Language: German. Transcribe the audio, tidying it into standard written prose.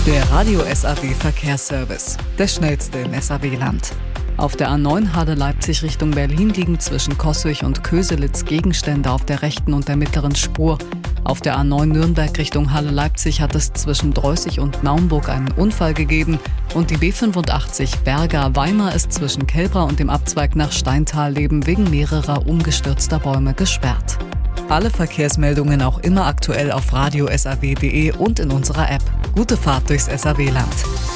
Der Radio SAW Verkehrsservice, der schnellste im SAW-Land. Auf der A9 Halle-Leipzig Richtung Berlin liegen zwischen Kosswig und Köselitz Gegenstände auf der rechten und der mittleren Spur. Auf der A9 Nürnberg Richtung Halle-Leipzig hat es zwischen Dreußig und Naumburg einen Unfall gegeben und die B85 Berger-Weimar ist zwischen Kelbra und dem Abzweig nach Steintal-Leben wegen mehrerer umgestürzter Bäume gesperrt. Alle Verkehrsmeldungen auch immer aktuell auf radiosaw.de und in unserer App. Gute Fahrt durchs SAW-Land.